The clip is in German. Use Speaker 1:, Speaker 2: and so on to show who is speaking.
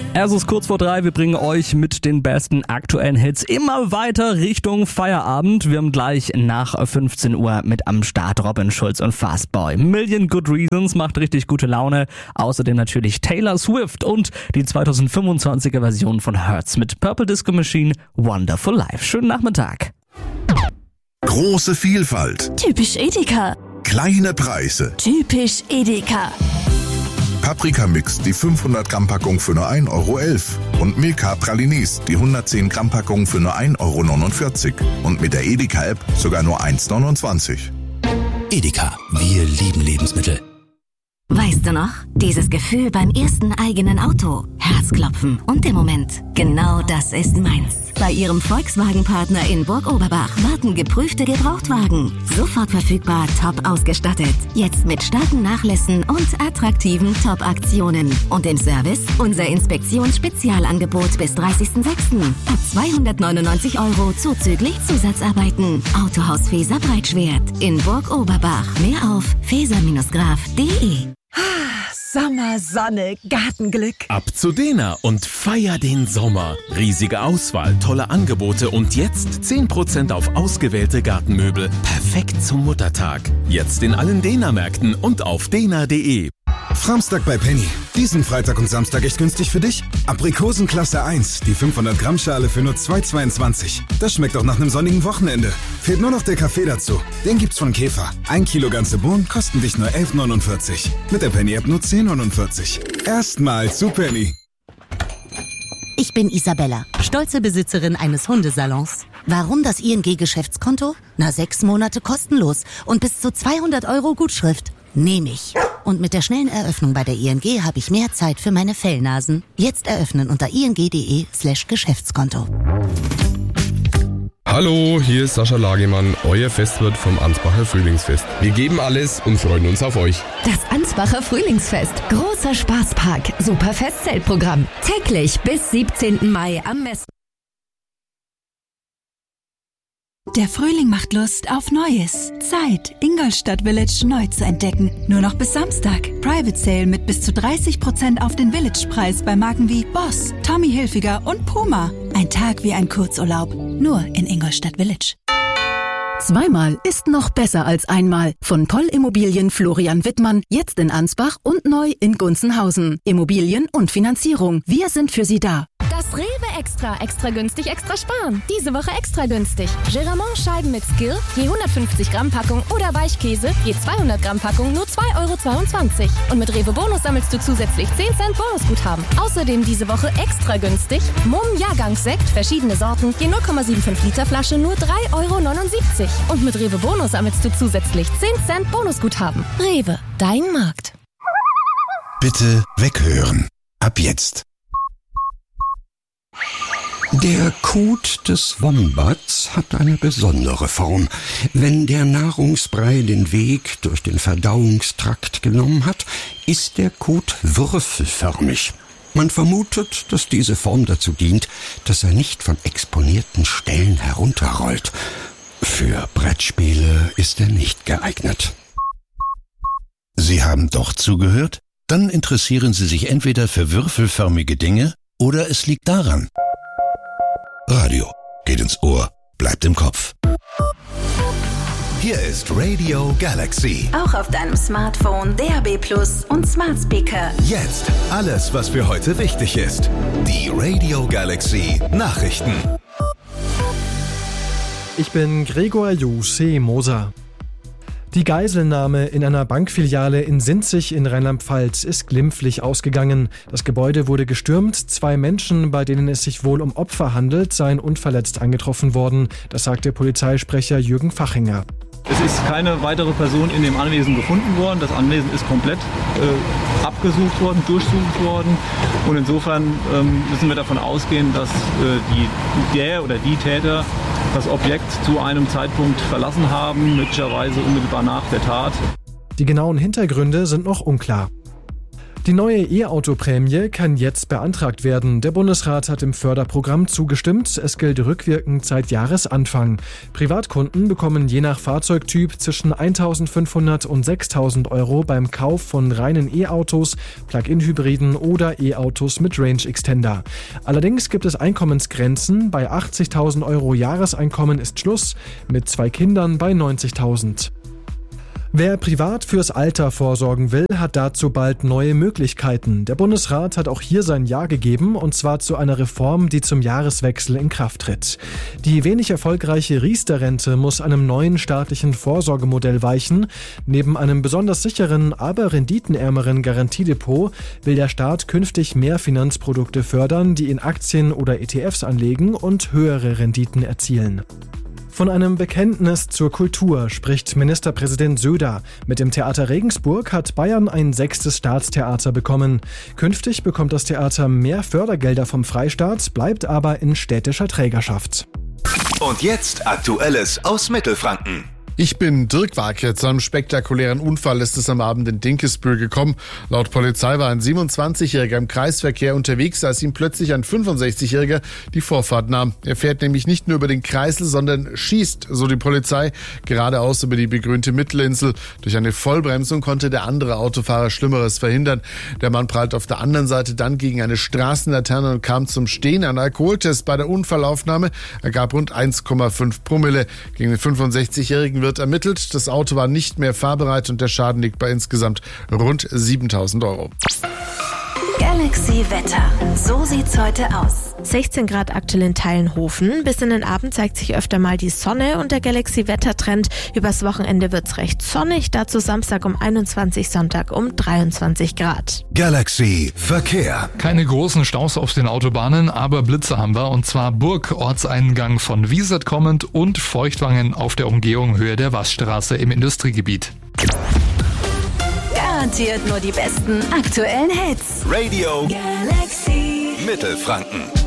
Speaker 1: Es ist kurz vor 3, wir bringen euch mit den besten aktuellen Hits immer weiter Richtung Feierabend. Wir haben gleich nach 15 Uhr mit am Start Robin Schulz und Fastboy. Million Good Reasons macht richtig gute Laune. Außerdem natürlich Taylor Swift und die 2025er Version von Hurts mit Purple Disco Machine, Wonderful Life. Schönen Nachmittag.
Speaker 2: Große Vielfalt.
Speaker 3: Typisch Edeka.
Speaker 2: Kleine Preise.
Speaker 3: Typisch Edeka.
Speaker 2: Paprika-Mix, die 500 Gramm Packung für nur 1,11 € und Milka Pralines, die 110 Gramm Packung für nur 1,49 € und mit der Edeka-App sogar nur 1,29 €.
Speaker 4: Edeka, wir lieben Lebensmittel.
Speaker 5: Weißt du noch? Dieses Gefühl beim ersten eigenen Auto. Herzklopfen und der Moment. Genau das ist meins. Bei Ihrem Volkswagen-Partner in Burg Oberbach warten geprüfte Gebrauchtwagen. Sofort verfügbar, top ausgestattet. Jetzt mit starken Nachlässen und attraktiven Top-Aktionen. Und im Service unser Inspektionsspezialangebot bis 30.06. Ab 299 € zuzüglich Zusatzarbeiten. Autohaus Feser Breitschwert in Burg Oberbach. Mehr auf feser-graf.de.
Speaker 6: Sommer, Sonne, Gartenglück.
Speaker 7: Ab zu Dena und feier den Sommer. Riesige Auswahl, tolle Angebote und jetzt 10% auf ausgewählte Gartenmöbel. Perfekt zum Muttertag. Jetzt in allen Dena-Märkten und auf dena.de.
Speaker 8: Framstag bei Penny. Diesen Freitag und Samstag echt günstig für dich. Aprikosen Klasse 1, die 500 Gramm Schale für nur 2,22. Das schmeckt doch nach einem sonnigen Wochenende. Fehlt nur noch der Kaffee dazu. Den gibt's von Käfer. 1 Kilo ganze Bohnen kosten dich nur 11,49. Mit der Penny-App nur 10,49. Erstmals zu Penny.
Speaker 9: Ich bin Isabella, stolze Besitzerin eines Hundesalons. Warum das ING-Geschäftskonto? 6 Monate kostenlos und bis zu 200 € Gutschrift. Nehme ich. Und mit der schnellen Eröffnung bei der ING habe ich mehr Zeit für meine Fellnasen. Jetzt eröffnen unter ing.de/Geschäftskonto.
Speaker 10: Hallo, hier ist Sascha Lagemann, euer Festwirt vom Ansbacher Frühlingsfest. Wir geben alles und freuen uns auf euch.
Speaker 11: Das Ansbacher Frühlingsfest. Großer Spaßpark. Super Festzeltprogramm. Täglich bis 17. Mai am Mess.
Speaker 12: Der Frühling macht Lust auf Neues. Zeit, Ingolstadt Village neu zu entdecken. Nur noch bis Samstag. Private Sale mit bis zu 30% auf den Village-Preis bei Marken wie Boss, Tommy Hilfiger und Puma. Ein Tag wie ein Kurzurlaub. Nur in Ingolstadt Village.
Speaker 13: Zweimal ist noch besser als einmal. Von Poll Immobilien Florian Wittmann, jetzt in Ansbach und neu in Gunzenhausen. Immobilien und Finanzierung. Wir sind für Sie da.
Speaker 14: Das Rewe extra günstig, extra sparen. Diese Woche extra günstig. Geramont Scheiben mit Skill, je 150 Gramm Packung oder Weichkäse, je 200 Gramm Packung nur 2,22 €. Und mit Rewe Bonus sammelst du zusätzlich 10 Cent Bonusguthaben. Außerdem diese Woche extra günstig Mumm Jahrgangssekt, verschiedene Sorten, je 0,75 Liter Flasche nur 3,79 €. Und mit Rewe Bonus sammelst du zusätzlich 10 Cent Bonusguthaben. Rewe, dein Markt.
Speaker 4: Bitte weghören. Ab jetzt.
Speaker 15: Der Kot des Wombats hat eine besondere Form. Wenn der Nahrungsbrei den Weg durch den Verdauungstrakt genommen hat, ist der Kot würfelförmig. Man vermutet, dass diese Form dazu dient, dass er nicht von exponierten Stellen herunterrollt. Für Brettspiele ist er nicht geeignet.
Speaker 4: Sie haben doch zugehört? Dann interessieren Sie sich entweder für würfelförmige Dinge oder es liegt daran. Radio geht ins Ohr, bleibt im Kopf. Hier ist Radio Galaxy.
Speaker 5: Auch auf deinem Smartphone, DAB+ und Smart Speaker.
Speaker 4: Jetzt alles, was für heute wichtig ist. Die Radio Galaxy Nachrichten.
Speaker 16: Ich bin Gregor Jose Moser. Die Geiselnahme in einer Bankfiliale in Sinzig in Rheinland-Pfalz ist glimpflich ausgegangen. Das Gebäude wurde gestürmt. 2 Menschen, bei denen es sich wohl um Opfer handelt, seien unverletzt angetroffen worden. Das sagte Polizeisprecher Jürgen Fachinger.
Speaker 17: Es ist keine weitere Person in dem Anwesen gefunden worden. Das Anwesen ist komplett abgesucht worden, durchsucht worden. Und insofern müssen wir davon ausgehen, dass der oder die Täter das Objekt zu einem Zeitpunkt verlassen haben, möglicherweise unmittelbar nach der Tat.
Speaker 16: Die genauen Hintergründe sind noch unklar. Die neue E-Auto-Prämie kann jetzt beantragt werden. Der Bundesrat hat im Förderprogramm zugestimmt. Es gilt rückwirkend seit Jahresanfang. Privatkunden bekommen je nach Fahrzeugtyp zwischen 1.500 und 6.000 Euro beim Kauf von reinen E-Autos, Plug-in-Hybriden oder E-Autos mit Range-Extender. Allerdings gibt es Einkommensgrenzen. Bei 80.000 Euro Jahreseinkommen ist Schluss, mit 2 Kindern bei 90.000. Wer privat fürs Alter vorsorgen will, hat dazu bald neue Möglichkeiten. Der Bundesrat hat auch hier sein Ja gegeben, und zwar zu einer Reform, die zum Jahreswechsel in Kraft tritt. Die wenig erfolgreiche Riester-Rente muss einem neuen staatlichen Vorsorgemodell weichen. Neben einem besonders sicheren, aber renditenärmeren Garantiedepot will der Staat künftig mehr Finanzprodukte fördern, die in Aktien oder ETFs anlegen und höhere Renditen erzielen. Von einem Bekenntnis zur Kultur spricht Ministerpräsident Söder. Mit dem Theater Regensburg hat Bayern ein 6. Staatstheater bekommen. Künftig bekommt das Theater mehr Fördergelder vom Freistaat, bleibt aber in städtischer Trägerschaft.
Speaker 18: Und jetzt Aktuelles aus Mittelfranken.
Speaker 19: Ich bin Dirk Warke. Zu einem spektakulären Unfall ist es am Abend in Dinkelsbühl gekommen. Laut Polizei war ein 27-Jähriger im Kreisverkehr unterwegs, als ihm plötzlich ein 65-Jähriger die Vorfahrt nahm. Er fährt nämlich nicht nur über den Kreisel, sondern schießt, so die Polizei, geradeaus über die begrünte Mittelinsel. Durch eine Vollbremsung konnte der andere Autofahrer Schlimmeres verhindern. Der Mann prallt auf der anderen Seite dann gegen eine Straßenlaterne und kam zum Stehen. Ein Alkoholtest bei der Unfallaufnahme ergab rund 1,5 Promille. Gegen den 65-Jährigen wird ermittelt. Das Auto war nicht mehr fahrbereit und der Schaden liegt bei insgesamt rund 7.000 Euro.
Speaker 3: Galaxy Wetter. So sieht's heute aus.
Speaker 20: 16 Grad aktuell in Teilenhofen. Bis in den Abend zeigt sich öfter mal die Sonne und der Galaxy-Wettertrend. Übers Wochenende wird's recht sonnig. Dazu Samstag um 21, Sonntag um 23 Grad.
Speaker 18: Galaxy Verkehr.
Speaker 21: Keine großen Staus auf den Autobahnen, aber Blitze haben wir. Und zwar Burg, Ortseingang von Wiesert kommend und Feuchtwangen auf der Umgehung Höhe der Waschstraße im Industriegebiet.
Speaker 3: Garantiert nur die besten aktuellen Hits.
Speaker 18: Radio
Speaker 3: Galaxy
Speaker 18: Mittelfranken.